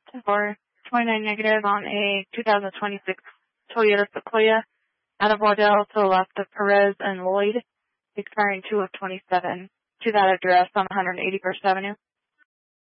for 29 negative on a 2026 Toyota Sequoia out of Waddell to the left of Perez and Lloyd, expiring 2 of 27, to that address on 181st Avenue.